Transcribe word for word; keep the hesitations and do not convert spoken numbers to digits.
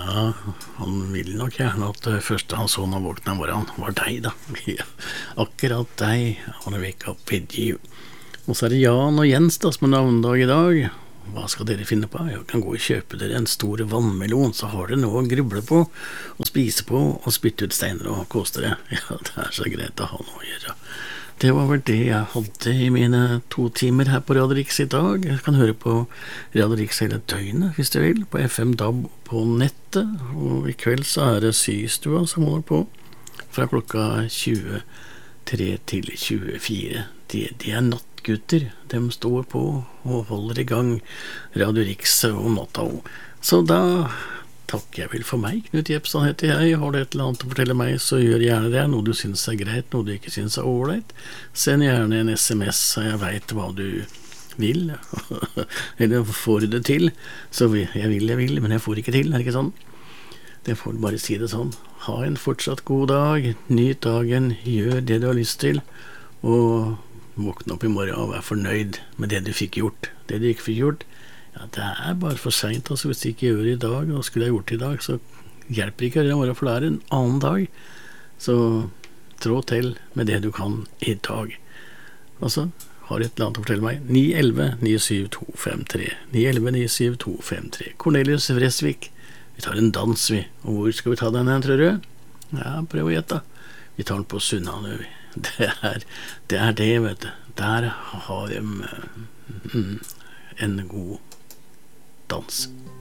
Ja, han vil nok gjerne at det første han så når han våkna om morgenen var deg da. Ja, akkurat deg. I wanna wake up with you. Og så er det Jan og Jens da, som er navnedag i dag. Hva skal dere finne på? Jeg kan gå og kjøpe dere en stor vannmelon, så har dere noe å gruble på, og spise på, og spytte ut steiner og kose dere. Ja, det er så greit å ha noe å gjøre. Det var vel det jeg hadde i mine to timer her på Radio Riks i dag. Jeg kan høre på Radio Riks hele døgnet, hvis du vil, på F M D A B på nettet, og i kveld så er det Systua som holder på, fra klokka tjuetre til tjuefire. De, de er nattgutter, de står på og holder i gang Radio Riks om natta. Så da takker jeg vel for meg. Knut Jepsen heter jeg. Har du et eller annet å fortelle meg, så gjør gjerne det. Noe du synes er greit, noe du ikke synes er ålreit. Send gjerne en sms, så jeg vet hva du vil. Eller får du det til. Så jeg vil, jeg vil, men jeg får ikke til, er det ikke sånn? Det får bare si det sånn. Ha en fortsatt god dag. Nyt dagen. Gjør det du har lyst til. Og våkne opp i morgen og være fornøyd med det du fikk gjort. Det du ikke fikk gjort, ja, det er bare for sent, altså hvis du ikke gjør det i dag, og skulle jeg gjort det i dag, så hjelper ikke det i morgen, for det er en annen dag. Så trå til med det du kan i dag. Altså, har du et eller annet å fortelle meg? ni elleve ni syv to fem tre ni elleve ni syv to fem tre Cornelius Vresvik. Vi tar en dans, vi. Og hvor skal vi ta den her, tror du? Ja, prøv å gjette. Vi tar den på Sunnanø, vi. Det er, det er det, vet du. Der har de mm, en god dans.